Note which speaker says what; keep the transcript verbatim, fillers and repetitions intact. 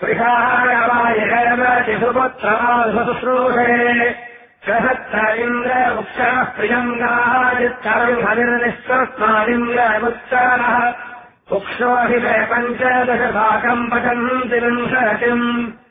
Speaker 1: वृषायवायति सुपुत्रमाशुश्रूषे सहत्र इन्द्रवृक्षः प्रियम् गायच्छाविर्निःस्वस्मादिन्द्रवृत्सारः वृक्षो हि पञ्चदशभागम् पठन्ति विंशतिम्